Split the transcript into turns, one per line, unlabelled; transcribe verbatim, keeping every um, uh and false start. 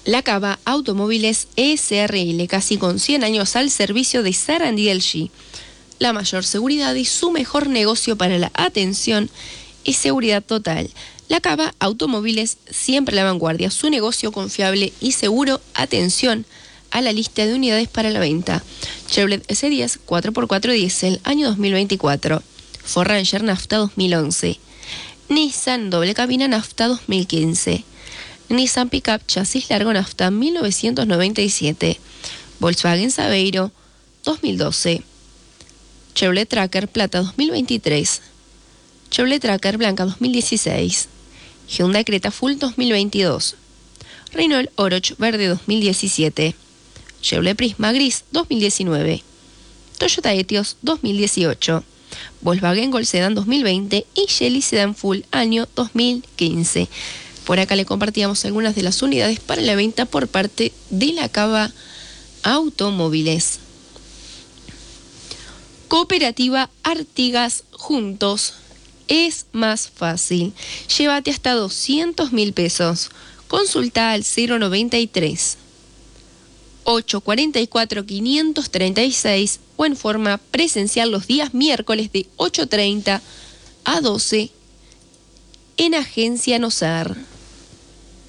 La Cava Automóviles S R L, casi con cien años al servicio de Sarandí L G. La mayor seguridad y su mejor negocio para la atención y seguridad total. La Cava Automóviles, siempre a la vanguardia. Su negocio confiable y seguro. Atención a la lista de unidades para la venta. Chevrolet S diez cuatro por cuatro diésel, año dos mil veinticuatro. Ford Ranger Nafta dos mil once. Nissan doble cabina Nafta dos mil quince. Nissan Pickup chasis largo Nafta mil novecientos noventa y siete. Volkswagen Saveiro dos mil doce. Chevrolet Tracker Plata dos mil veintitrés. Chevrolet Tracker Blanca dos mil dieciséis. Hyundai Creta Full dos mil veintidós. Renault Oroch Verde dos mil diecisiete. Chevrolet Prisma Gris dos mil diecinueve. Toyota Etios dos mil dieciocho. Volkswagen Gol Sedan dos mil veinte y Geely Sedan Full año dos mil quince. Por acá le compartíamos algunas de las unidades para la venta por parte de la Cava Automóviles. Cooperativa Artigas, juntos es más fácil. Llévate hasta doscientos mil pesos. Consulta al cero noventa y tres, ochocientos cuarenta y cuatro, quinientos treinta y seis o en forma presencial los días miércoles de ocho treinta a doce en Agencia Nosar.